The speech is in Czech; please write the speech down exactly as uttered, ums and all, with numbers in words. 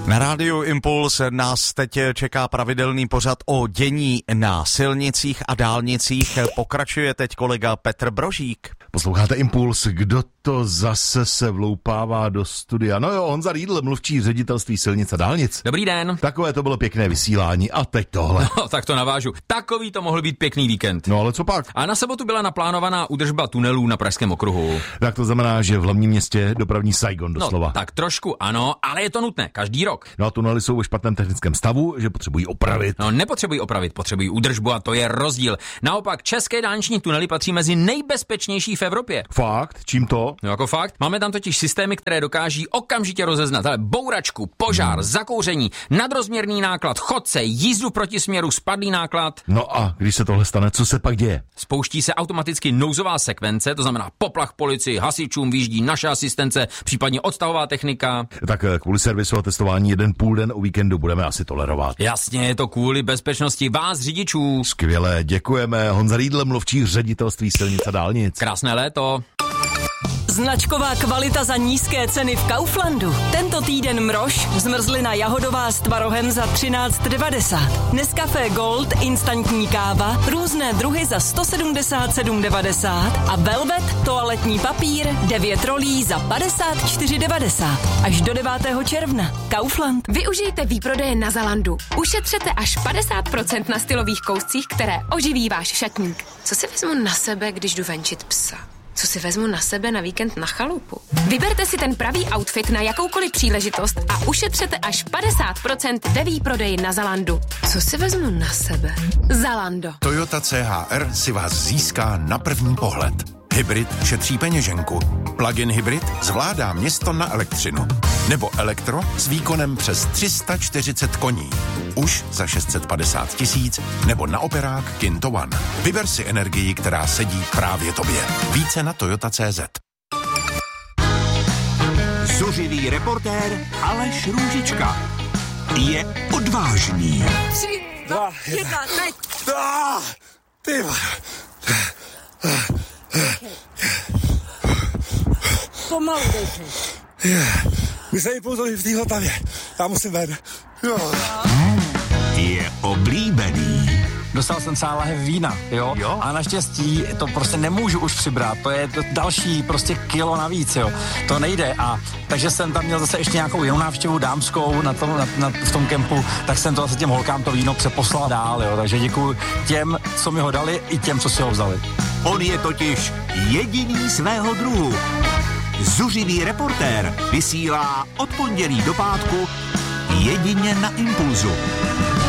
Na rádiu Impuls nás teď čeká pravidelný pořad o dění na silnicích a dálnicích. Pokračuje teď kolega Petr Brožík. Posloucháte Impuls, kdo to zase se vloupává do studia? No jo, Honza Riedl, mluvčí ředitelství silnic a dálnic. Dobrý den. Takové to bylo pěkné vysílání a teď tohle. No, tak to navážu. Takový to mohl být pěkný víkend. No ale co pak? A na sobotu byla naplánovaná údržba tunelů na Pražském okruhu. Tak to znamená, že v hlavním městě dopravní Saigon doslova. No, tak trošku ano, ale je to nutné, každý rok. No a tunely jsou ve špatném technickém stavu, že potřebují opravit. No, nepotřebují opravit, potřebují údržbu a to je rozdíl. Naopak, české dálniční tunely patří mezi nejbezpečnější v Evropě. Fakt? Čím to? No jako fakt. Máme tam totiž systémy, které dokáží okamžitě rozeznat, ale bouračku, požár, hmm. zakouření, nadrozměrný náklad, chodce, jízdu proti směru, spadlý náklad. No a když se tohle stane, co se pak děje? Spouští se automaticky nouzová sekvence, to znamená poplach policii, hasičům, výjíždí naše asistence, případně odstavová technika. Tak kvůli servisu a testování jeden půl den o víkendu budeme asi tolerovat. Jasně, je to kvůli bezpečnosti vás řidičů. Skvěle, děkujeme. Honza Riedl, mluvčí ředitelství silnic a dálnic. Krásné léto. Značková kvalita za nízké ceny v Kauflandu. Tento týden mrož, zmrzlina jahodová s tvarohem za třináct devadesát. Nescafé Gold, instantní káva, různé druhy za sto sedmdesát sedm devadesát a Velvet, toaletní papír, devět rolí za padesát čtyři devadesát. Až do devátého června. Kaufland. Využijte výprodeje na Zalandu. Ušetřete až padesát procent na stylových kouscích, které oživí váš šatník. Co si vezmu na sebe, když jdu venčit psa? Co si vezmu na sebe na víkend na chalupu? Vyberte si ten pravý outfit na jakoukoliv příležitost a ušetřete až padesát procent ve výprodeji na Zalandu. Co si vezmu na sebe? Zalando. Toyota C H R si vás získá na první pohled. Hybrid šetří peněženku. Plug-in hybrid zvládá město na elektřinu. Nebo elektro s výkonem přes tři sta čtyřicet koní. Už za šest set padesát tisíc nebo na operák Kinto One. Vyber si energii, která sedí právě tobě. Více na Toyota tečka cé zet. Zuřivý reportér Aleš Růžička je odvážný. Tři, dva, jedna, teď. Ty Pomalu dejte. My se jí pouzoli v té hotavě. Já musím ven. Jo. Je oblíbený. Dostal jsem celá lahev vína, jo? jo? A naštěstí to prostě nemůžu už přibrat, to je to další prostě kilo navíc, jo? To nejde a takže jsem tam měl zase ještě nějakou jinou návštěvu dámskou na tom, na, na, v tom kempu, tak jsem to zase těm holkám to víno přeposlal dál, jo? Takže děkuji těm, co mi ho dali, i těm, co si ho vzali. On je totiž jediný svého druhu. Zuřivý reportér vysílá od pondělí do pátku jedině na Impulzu.